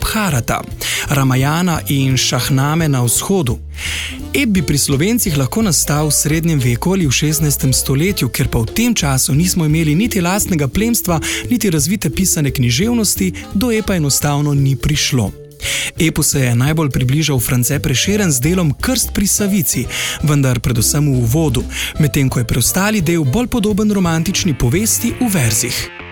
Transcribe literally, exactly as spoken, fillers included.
Mahabharata, Ramayana in Šahname na vzhodu. Ep bi pri Slovencih lahko nastal v srednjem veku ali v šestnajstem stoletju, ker pa v tem času nismo imeli niti lastnega plemstva, niti razvite pisane književnosti, do epa enostavno ni prišlo. Epu se je najbolj približal France Prešeren z delom Krst pri Savici, vendar predvsem v uvodu, medtem ko je preostali del bolj podoben romantični povesti v verzih.